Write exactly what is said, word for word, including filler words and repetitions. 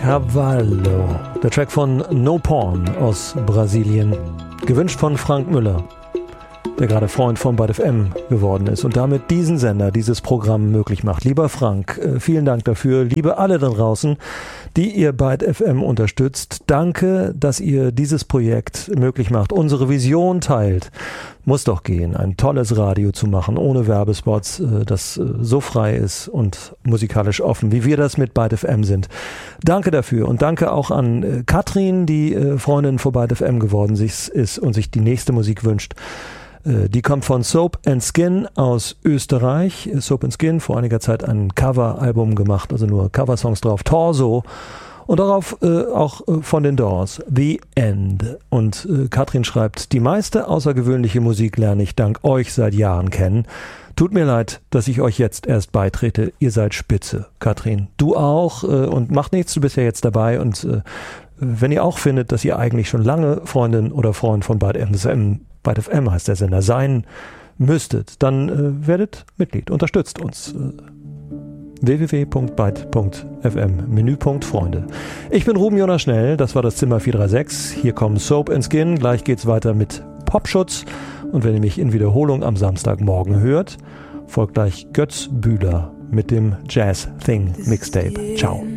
Cavallo, der Track von No Porn aus Brasilien, gewünscht von Frank Müller, der gerade Freund von Byte F M geworden ist und damit diesen Sender, dieses Programm möglich macht. Lieber Frank, vielen Dank dafür. Liebe alle da draußen, die ihr Byte F M unterstützt. Danke, dass ihr dieses Projekt möglich macht, unsere Vision teilt. Muss doch gehen, ein tolles Radio zu machen, ohne Werbespots, das so frei ist und musikalisch offen, wie wir das mit Byte F M sind. Danke dafür und danke auch an Katrin, die Freundin von Byte F M geworden ist und sich die nächste Musik wünscht. Die kommt von Soap and Skin aus Österreich. Soap and Skin, vor einiger Zeit ein Cover-Album gemacht, also nur Coversongs drauf. Torso. Und darauf äh, auch äh, von den Doors. The End. Und äh, Katrin schreibt, die meiste außergewöhnliche Musik lerne ich dank euch seit Jahren kennen. Tut mir leid, dass ich euch jetzt erst beitrete. Ihr seid spitze. Katrin, du auch. Äh, und macht nichts, du bist ja jetzt dabei. Und äh, wenn ihr auch findet, dass ihr eigentlich schon lange Freundin oder Freund von Byte F M Byte F M heißt der Sender, sein müsstet, dann äh, werdet Mitglied, unterstützt uns. Äh, w w w punkt byte punkt f m, Menüpunkt Freunde. Ich bin Ruben Jonas Schnell, das war das Zimmer vier drei sechs. Hier kommen Soap and Skin, gleich geht's weiter mit Popschutz. Und wenn ihr mich in Wiederholung am Samstagmorgen hört, folgt gleich Götz Bühler mit dem Jazz Thing Mixtape. Ciao.